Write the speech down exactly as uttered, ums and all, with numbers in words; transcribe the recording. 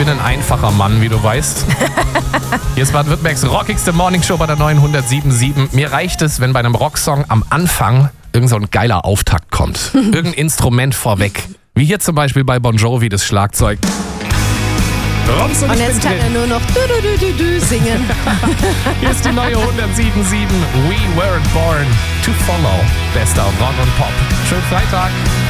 bin ein einfacher Mann, wie du weißt. Hier ist Baden-Württembergs rockigste Morningshow bei der neunhundertsieben Komma sieben. Mir reicht es, wenn bei einem Rocksong am Anfang irgend so ein geiler Auftakt kommt. Irgendein Instrument vorweg. Wie hier zum Beispiel bei Bon Jovi das Schlagzeug. Rums und, Und ich jetzt bin kann drin. er nur noch du, du, du, du, du singen. Hier ist die neue hundertsieben Komma sieben. We weren't born to follow. Bester Rock und Pop. Schönen Freitag.